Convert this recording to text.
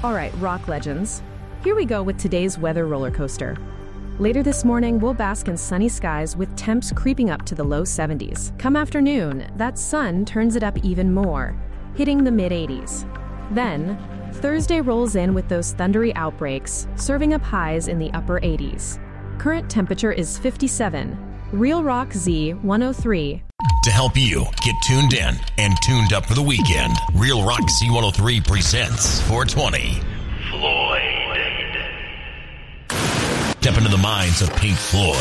All right, rock legends. Here we go with today's weather roller coaster. Later this morning, we'll bask in sunny skies with temps creeping up to the low 70s. Come afternoon, that sun turns it up even more, hitting the mid-80s. Then, Thursday rolls in with those thundery outbreaks, serving up highs in the upper 80s. Current temperature is 57. Real Rock Z103. To help you get tuned in and tuned up for the weekend, Real Rock Z103 presents 420 Floyd. Step into the minds of Pink Floyd,